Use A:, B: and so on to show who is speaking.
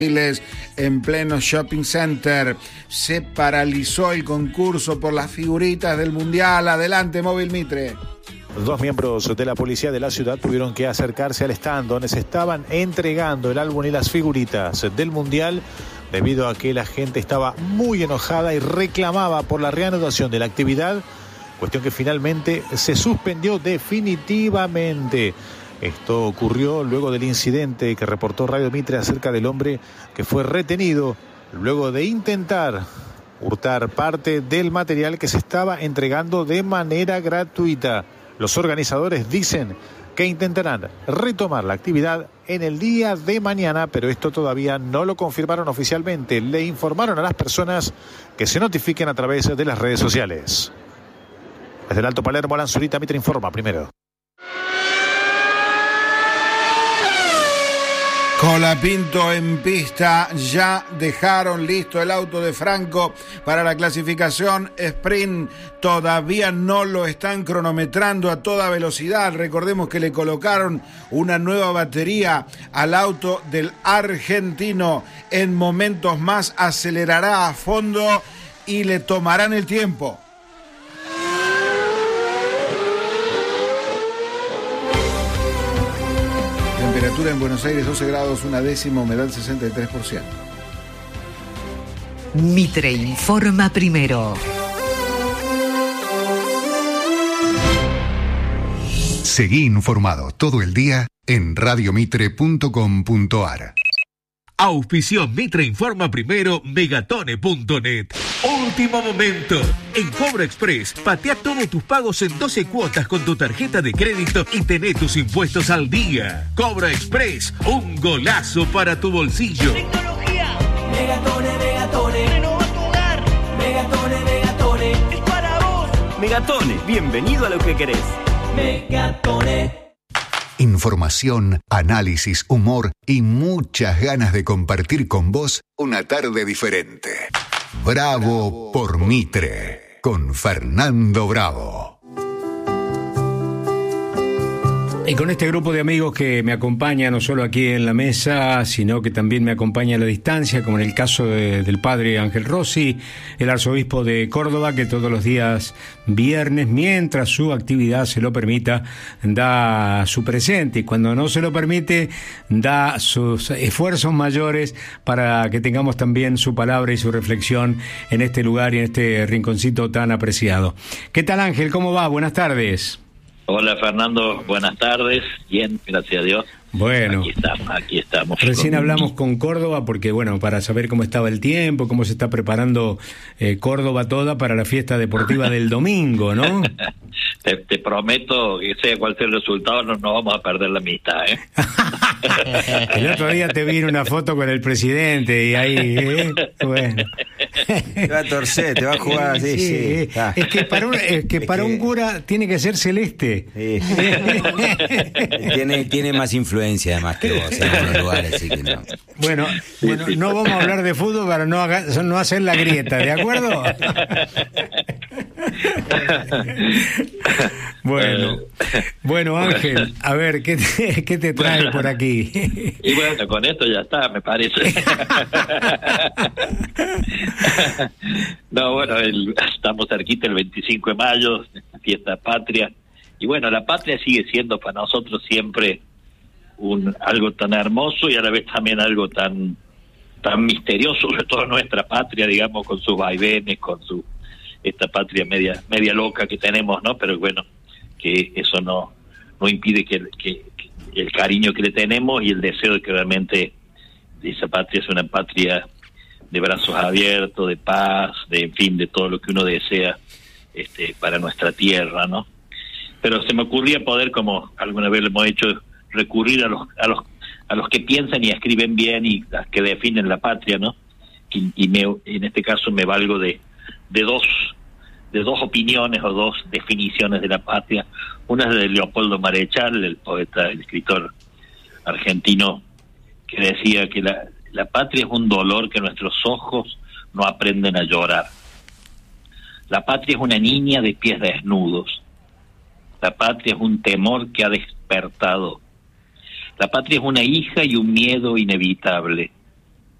A: En pleno shopping center se paralizó el concurso por las figuritas del mundial. Adelante, Móvil Mitre.
B: Dos miembros de la policía de la ciudad tuvieron que acercarse al stand donde se estaban entregando el álbum y las figuritas del mundial, debido a que la gente estaba muy enojada y reclamaba por la reanudación de la actividad, cuestión que finalmente se suspendió definitivamente. Esto ocurrió luego del incidente que reportó Radio Mitre acerca del hombre que fue retenido luego de intentar hurtar parte del material que se estaba entregando de manera gratuita. Los organizadores dicen que intentarán retomar la actividad en el día de mañana, pero esto todavía no lo confirmaron oficialmente. Le informaron a las personas que se notifiquen a través de las redes sociales. Desde el Alto Palermo, Alan Zurita, Mitre informa primero.
A: Colapinto en pista, ya dejaron listo el auto de Franco para la clasificación sprint, todavía no lo están cronometrando a toda velocidad. Recordemos que le colocaron una nueva batería al auto del argentino, en momentos más acelerará a fondo y le tomarán el tiempo. Temperatura en Buenos Aires 12 grados, una décima, humedad 63%.
C: Mitre informa primero.
D: Seguí informado todo el día en radiomitre.com.ar.
E: Auspició Mitre informa primero Megatone.net. Último momento. En Cobro Express, patea todos tus pagos en 12 cuotas con tu tarjeta de crédito y tené tus impuestos al día. Cobro Express, un golazo para tu bolsillo.
F: Tecnología. Megatone, Megatone. Renova tu hogar. Megatone, Megatone. Es para vos.
G: Megatone, bienvenido a lo que querés.
F: Megatone.
D: Información, análisis, humor y muchas ganas de compartir con vos una tarde diferente. Bravo por Mitre, con Fernando Bravo.
H: Y con este grupo de amigos que me acompaña no solo aquí en la mesa, sino que también me acompaña a la distancia, como en el caso del padre Ángel Rossi, el arzobispo de Córdoba, que todos los días viernes, mientras su actividad se lo permita, da su presente, y cuando no se lo permite, da sus esfuerzos mayores para que tengamos también su palabra y su reflexión en este lugar y en este rinconcito tan apreciado. ¿Qué tal, Ángel? ¿Cómo va? Buenas tardes.
I: Hola, Fernando, buenas tardes. Bien, gracias a Dios.
H: Bueno,
I: aquí estamos.
H: Recién hablamos con Córdoba porque, bueno, para saber cómo estaba el tiempo, cómo se está preparando Córdoba toda para la fiesta deportiva del domingo, ¿no?
I: Te prometo que sea cual sea el resultado, no vamos a perder la amistad, ¿eh?
H: El otro día te vi en una foto con el presidente y ahí, bueno.
J: Te va a torcer, te va a jugar, sí.
H: Es que para un cura tiene que ser celeste.
J: Sí. Tiene más influencia además que vos en algunos lugares, así que no.
H: Bueno, no vamos a hablar de fútbol para no hacer la grieta, ¿de acuerdo? Bueno, Ángel, a ver, ¿qué te trae por aquí?
I: Y bueno, con esto ya está, me parece. No, bueno, estamos cerquita el 25 de mayo, fiesta patria, y bueno, la patria sigue siendo para nosotros siempre algo tan hermoso y a la vez también algo tan misterioso, sobre todo nuestra patria, digamos, con sus vaivenes, con esta patria media loca que tenemos, ¿no? Pero bueno, que eso no impide que el cariño que le tenemos y el deseo de que realmente esa patria sea una patria de brazos abiertos, de paz, de todo lo que uno desea para nuestra tierra, ¿no? Pero se me ocurría poder, como alguna vez lo hemos hecho, recurrir a los que piensan y escriben bien y las que definen la patria, ¿no? Y en este caso me valgo de dos opiniones o dos definiciones de la patria. Una es de Leopoldo Marechal, el poeta, el escritor argentino, que decía que la patria es un dolor que nuestros ojos no aprenden a llorar. La patria es una niña de pies desnudos. La patria es un temor que ha despertado. La patria es una hija y un miedo inevitable.